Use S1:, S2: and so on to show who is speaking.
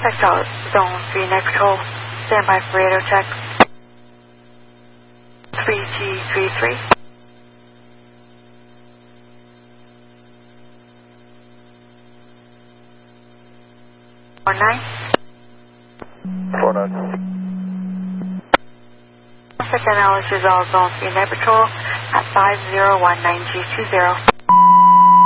S1: Contact out Zone 3 Night Patrol. Stand by for radar check. 3G33. 49.
S2: 49.
S1: Contact analysis resolve Zone 3 Night Patrol at 5019G20.